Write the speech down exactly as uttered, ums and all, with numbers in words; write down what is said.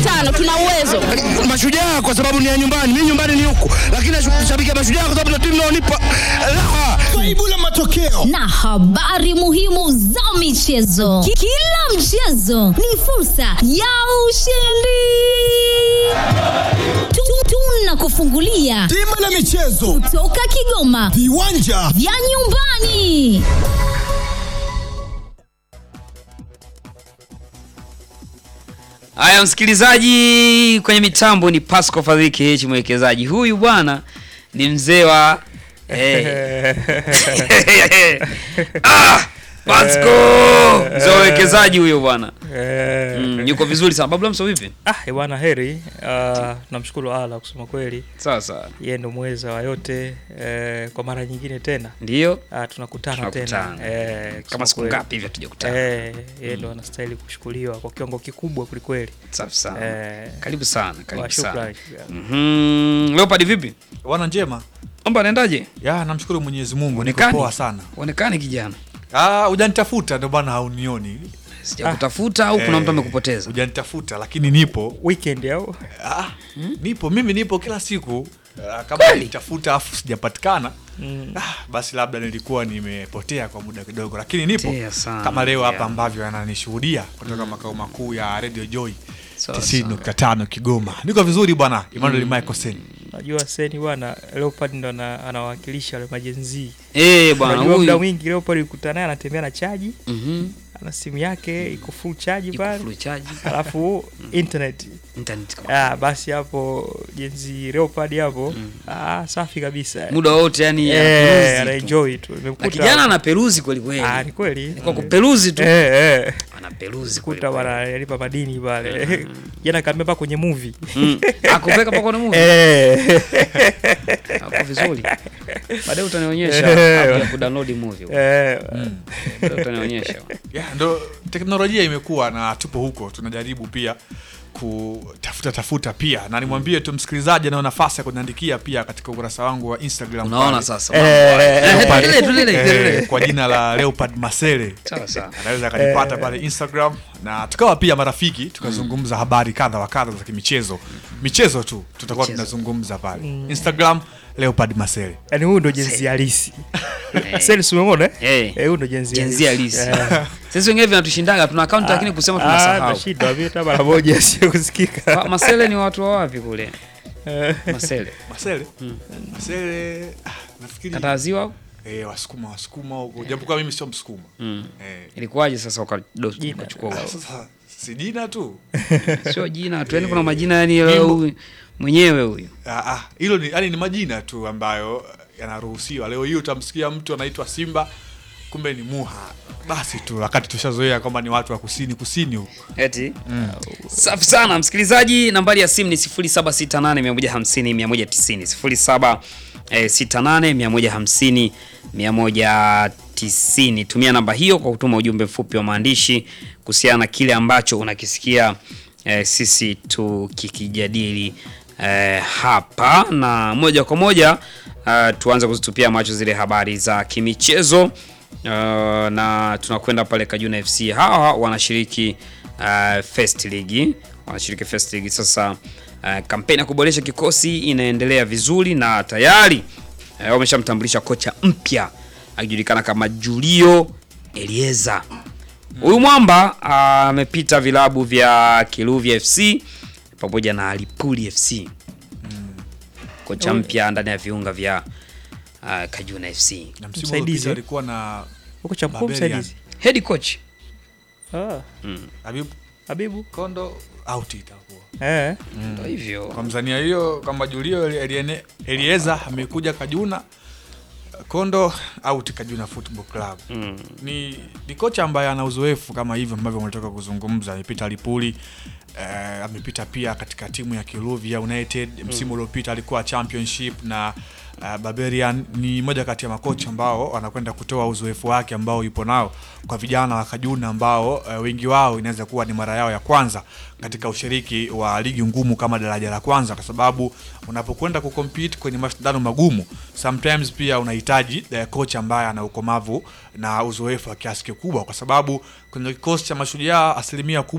tano tuna uwezo. Mashujaa kwa sababu ni ya nyumbani, mimi nyumbani ni huko, lakini nashabiki Mashujaa kwa sababu ndio timu inaonipa raha. Faibu la matokeo na habari muhimu za michezo. Kila mchezo ni fursa ya ushindi. Tunakufungulia Dimba la michezo kutoka Kigoma, viwanja vya nyumbani. Haya msikilizaji, kwenye mitambo ni Pasco Fadhili H mwekezaji. Huyu bwana ni mzee wa eh ah Pasco mzee wa mwekezaji huyo bwana. Mm, yuko vizuri sana. Babu Lamso vipi? Ah, bwana heri. Uh, tunamshukuru Allah kusema kweli. Sasa yeye ndo mweza wa yote eh, kwa mara nyingine tena. Ndio. Uh, tunakutana tena. Eh, kama siku ngapi hivi hatujakutana. Eh, yeye ndo anastahili kushukuriwa kwa kiwango kikubwa kulikweli. Safi sana. Eh, karibu sana, karibu sana. Mhm. Leopard vipi? Wana njema. Omba anaendaje? Ya, namshukuru Mwenyezi Mungu, niko poa sana. Onekane kijana. Ah, hujanitafuta ndio bana haunioni. Sijakutafuta au kuna mtu amekupoteza? Hujanitafuta lakini nipo weekend au? Ah, hmm? Nipo mimi nipo kila siku. Uh, kama nitafuta afu sijapatikana. Mm. Ah, basi labda nilikuwa nimepotea kwa muda kidogo lakini nipo kama leo hapa ambavyo ananishuhudia kutoka mm. makao makuu ya Radio Joy tisini nukta tano Kigoma. Niko vizuri bwana Emmanuel mm. Michael Sen. Najua Seni bwana Leopard ndo anawakilisha wale majenzi. Eh bwana huyu muda mwingi Leopard ukutana naye anatembea na chaji. Mhm. Ana simu yake iko full charge pale. Full charge. Alafu internet. Internet. Ah, basi hapo jenzi Leopard hapo. Mm. Ah, safi kabisa. Muda wote yani eh, ana enjoy tu. Nimekuta kijana ana peruzi kweli kweli. Ah, ni kweli. Kwa kuperuzi tu. Eh eh. Ana peruzi kuta bwana alipa madini pale. Jana kaambia pa kwenye movie. Mm. Akupeka pa kwenye movie. Eh. Hapo vizuri. Baadaye utanionyesha hapo ya kudownload movie. Eh. Utanionyesha. Yeah, ndo teknolojia imekuwa na tupo huko tunajaribu pia kutafuta tafuta pia na nimwambie tu msikilizaji ana nafasi ya kuniandikia pia katika ukurasa wangu wa Instagram. Unaona sasa kwa jina la Leopard Masele. Sawa sawa. Anaweza kanipata pale Instagram na tukawa pia marafiki tukazungumza habari kadha wa kadha za kimichezo. Michezo tu tutakuwa tunazungumza pale. Instagram Leopard Masele. Yaani huyu ndo jenzi halisi. Sasa umeona eh? Eh, huyu ndo jenzi jenzi halisi. Sisi wengine vinatushindaga tuna account lakini kusema tunasahau. Ah, shida wapi hata mara moja sio kusikika. Masele ni watu wa wapi kule? Masele. Masele? Masele nafikiri Kataziwa? Eh, Wasukuma Wasukuma huko. Japo kwa mimi sio Msukuma. Eh. Ilikuwaje sasa ukachukua? Sasa si jina tu. Sio jina tu, yani kuna majina yani mwenyewe huyu. Ah ah, hilo ni yani ni majina tu ambayo yanaruhusiwa. Leo hii utamsikia mtu anaitwa Simba kumbe ni Muha. Basi tu wakati tushazoea kwamba ni watu wa kusini kusini huko. Eti. Mm. Safi sana msikilizaji, nambari ya simu ni sifuri saba sita nane moja hamsini mia moja tisini sifuri saba sita nane moja hamsini mia moja tisini. Tumia namba hiyo kwa kutuma ujumbe mfupi wa maandishi kuhusiana na kile ambacho unakisikia eh, sisi tukikijadili eh, hapa na moja kwa moja uh, tuanze kuzitupia macho zile habari za kimichezo. Uh, na tunakwenda pale Kajuna F C. Hawa wanashiriki uh, First League, wanashiriki First League sasa. Uh, kampeni ya kuboresha kikosi inaendelea vizuri na tayari uh, wameshamtambulisha kocha mpya akijulikana kama Julio Elieza. Huyu mwamba amepita uh, vilabu vya Kiluvya F C pamoja na Lipuli F C. Kocha mpya ndani ya viunga vya Uh, Kajuna F C. Na msimu uliopita alikuwa na kocha mkuu msaidizi. Head coach. Ah. Mm. Habibu Habibu Kondo out itakuwa. Eh. Ndio hivyo. Kwa Mzania hiyo kama Julio Elieza amekuja Kajuna, Kondo out Kajuna Football Club. Mm. Ni ni kocha ambaye ana uzoefu kama hivyo ambavyo umetoka kuzungumza. Amepita Lipuli, uh, amepita pia katika timu ya Kiluvya United. Msimu mm. uliopita alikuwa Championship na Uh, Barbarian ni moja kati ya makocha ambao wanakwenda kutoa uzoefu wake ambao yupo nao kwa vijana wa Kajuna ambao uh, wengi wao inaweza kuwa ni mara yao ya kwanza katika ushiriki wa ligi ngumu kama daraja la kwanza, kwa sababu unapokwenda kucompete kwenye mashindano magumu sometimes pia unahitaji uh, kocha ambaye ana ukomavu na uzoefu wa kiasi kikubwa, kwa sababu kwenye kikosi cha Mashujaa asilimia kubwa